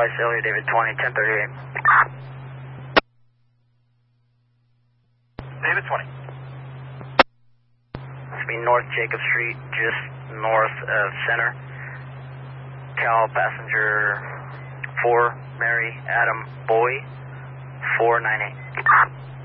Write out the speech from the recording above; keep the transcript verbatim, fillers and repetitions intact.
Advice, Elliot David twenty, ten thirty-eight. David twenty. This will be North Jacob Street, just north of Center. Cal passenger four, Mary Adam Boy, four nine eight.